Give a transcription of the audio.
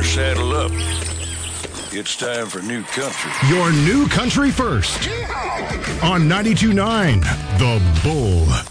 saddle up. It's time for New Country. Your New Country first. On 92.9 The Bull.